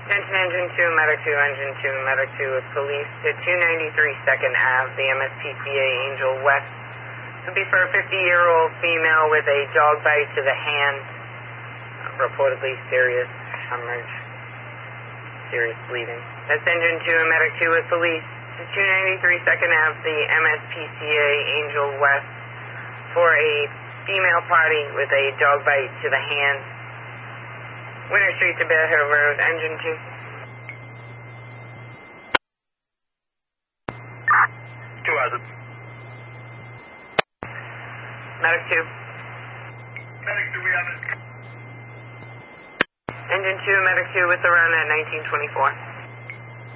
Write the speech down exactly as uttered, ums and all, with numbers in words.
Attention Engine two, Medic two, Engine two, Medic two with police to two ninety-three second Avenue, the M S P C A Angel West. This will be for a fifty-year-old female with a dog bite to the hand, reportedly serious hemorrhage, serious bleeding. That's Engine two and Medic two with police to two ninety-three second Avenue, the M S P C A Angel West, for a female party with a dog bite to the hand. Winter Street to Bear Hill Road, Engine two. Two hazard. Medic two. Medic two, we have it. Engine two, Medic two with the run at nineteen twenty-four.